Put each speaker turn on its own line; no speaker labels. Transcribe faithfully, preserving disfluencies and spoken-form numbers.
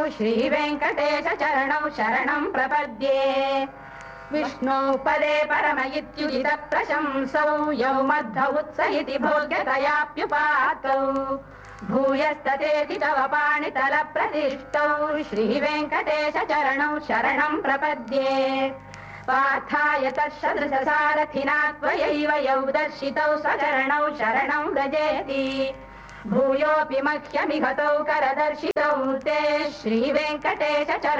श्रीवेङ्कटेश चरणौ शरणं प्रपद्ये विष्णौ पदे परम इत्युदित प्रशंसौ यौ मध्व उत्स इति भोग्यतयाप्युपातौ भूयस्ततेति तव पाणितल प्रतिष्ठौ श्रीवेङ्कटेश चरणौ शरणं प्रपद्ये पार्थाय तत्सदृशसारथिना त्वयैव यौ दर्शितौ स्वचरणौ शरणं व्रजेति भूयोऽपि मह्यमिहतौ करदर्शितौ ते श्रीवेङ्कटेश चरणौ